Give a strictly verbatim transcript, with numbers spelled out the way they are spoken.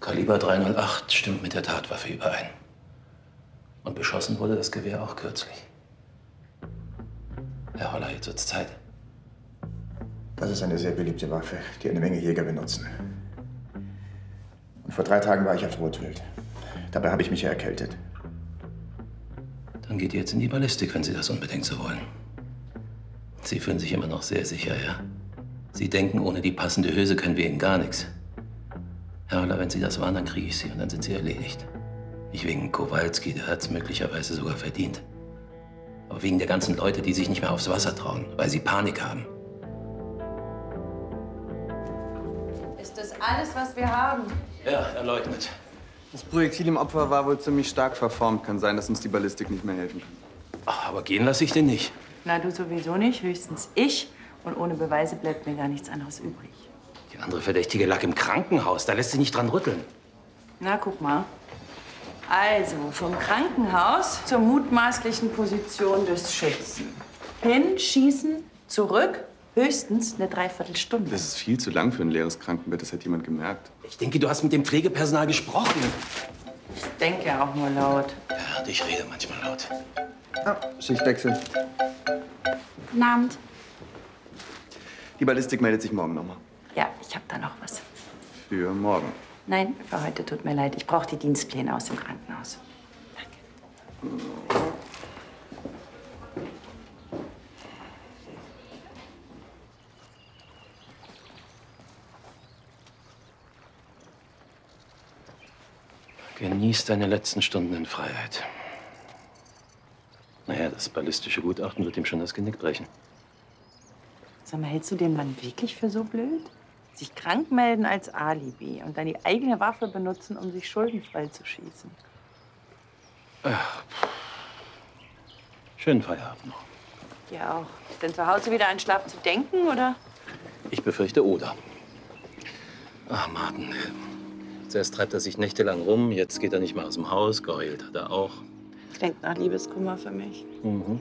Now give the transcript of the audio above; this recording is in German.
Kaliber dreihundertacht stimmt mit der Tatwaffe überein. Und beschossen wurde das Gewehr auch kürzlich. Herr Holler, jetzt wird's Zeit. Das ist eine sehr beliebte Waffe, die eine Menge Jäger benutzen. Und vor drei Tagen war ich auf Rotwild. Dabei habe ich mich ja erkältet. Dann geht ihr jetzt in die Ballistik, wenn Sie das unbedingt so wollen. Sie fühlen sich immer noch sehr sicher, ja? Sie denken, ohne die passende Hülse können wir Ihnen gar nichts. Herr Holler, wenn Sie das waren, dann kriege ich Sie und dann sind Sie erledigt. Nicht wegen Kowalski, der hat es möglicherweise sogar verdient. Aber wegen der ganzen Leute, die sich nicht mehr aufs Wasser trauen, weil sie Panik haben. Ist das alles, was wir haben? Ja, er leugnet. Das Projektil im Opfer war wohl ziemlich stark verformt. Kann sein, dass uns die Ballistik nicht mehr helfen kann. Ach, aber gehen lasse ich den nicht. Na, du sowieso nicht, höchstens ich. Und ohne Beweise bleibt mir gar nichts anderes übrig. Die andere Verdächtige lag im Krankenhaus. Da lässt sich nicht dran rütteln. Na, guck mal. Also, vom Krankenhaus zur mutmaßlichen Position des Schützen. Hinschießen, zurück, höchstens eine Dreiviertelstunde. Das ist viel zu lang für ein leeres Krankenbett. Das hat jemand gemerkt. Ich denke, du hast mit dem Pflegepersonal gesprochen. Ich denke auch nur laut. Ja, und ich rede manchmal laut. Ah, Schichtwechsel. Guten Abend. Die Ballistik meldet sich morgen nochmal. Ja, ich habe da noch was. Für morgen. Nein, für heute tut mir leid. Ich brauche die Dienstpläne aus dem Krankenhaus. Danke. Genieß deine letzten Stunden in Freiheit. Naja, das ballistische Gutachten wird ihm schon das Genick brechen. Sag mal, hältst du den Mann wirklich für so blöd? Sich krank melden als Alibi und dann die eigene Waffe benutzen, um sich schuldenfrei zu schießen. Ach, schönen Feierabend noch. Ja auch. Ist denn zu Hause wieder an Schlaf zu denken, oder? Ich befürchte, oder. Ach, Martin. Zuerst treibt er sich nächtelang rum, jetzt geht er nicht mehr aus dem Haus, geheult hat er auch. Klingt nach Liebeskummer für mich. Mhm.